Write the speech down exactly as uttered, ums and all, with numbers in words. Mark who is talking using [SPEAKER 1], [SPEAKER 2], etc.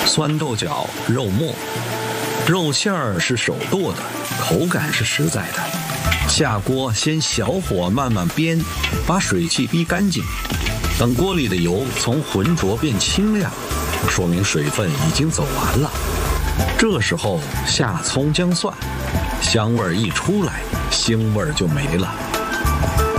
[SPEAKER 1] 酸豆角肉末，肉馅儿是手剁的，口感是实在的。下锅先小火慢慢煸，把水汽逼干净。等锅里的油从浑浊变清亮，说明水分已经走完了。这时候下葱姜蒜，香味一出来，腥味就没了。